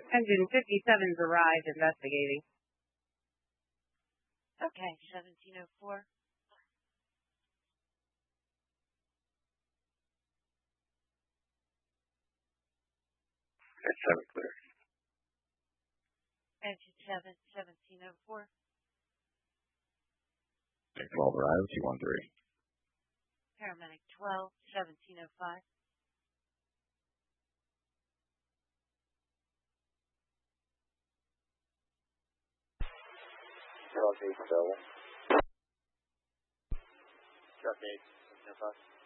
Engine 57's arrived investigating. Okay, 1704. That's 7 clear. Engine 7, 1704. Tank 12 arrived, T13. Paramedic 12, 1705. Truck 8, 7. Truck 8, 1705.